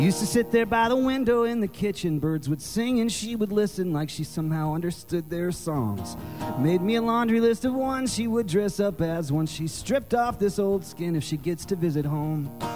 Used to sit there by the window in the kitchen. Birds would sing and she would listen like she somehow understood their songs. Made me a laundry list of ones she would dress up as once she stripped off this old skin if she gets to visit home.